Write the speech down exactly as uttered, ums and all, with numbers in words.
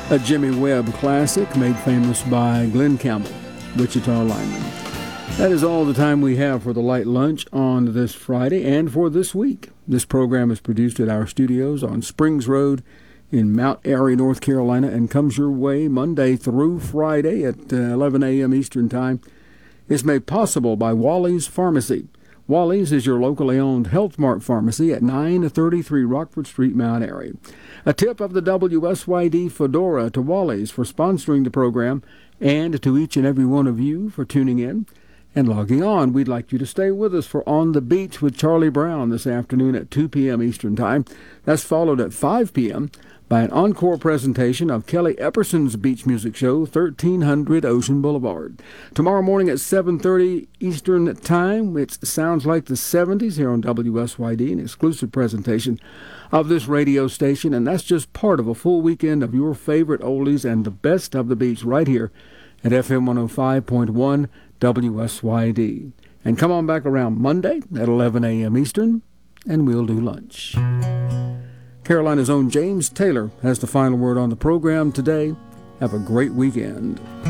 a Jimmy Webb classic made famous by Glenn Campbell, Wichita lineman. That is all the time we have for the Light Lunch on this Friday and for this week. This program is produced at our studios on Springs Road in Mount Airy, North Carolina, and comes your way Monday through Friday at uh, eleven a.m. Eastern Time. It's made possible by Wally's Pharmacy. Wally's is your locally owned Health Mart pharmacy at nine thirty-three Rockford Street, Mount Airy. A tip of the W S Y D Fedora to Wally's for sponsoring the program, and to each and every one of you for tuning in and logging on. We'd like you to stay with us for On the Beach with Charlie Brown this afternoon at two p.m. Eastern Time. That's followed at five p.m. by an encore presentation of Kelly Epperson's beach music show, thirteen hundred Ocean Boulevard. Tomorrow morning at seven thirty Eastern Time, it sounds like the seventies here on W S Y D, an exclusive presentation of this radio station, and that's just part of a full weekend of your favorite oldies and the best of the beach right here at F M one oh five point one W S Y D. And come on back around Monday at eleven a.m. Eastern, and we'll do lunch. Carolina's own James Taylor has the final word on the program today. Have a great weekend.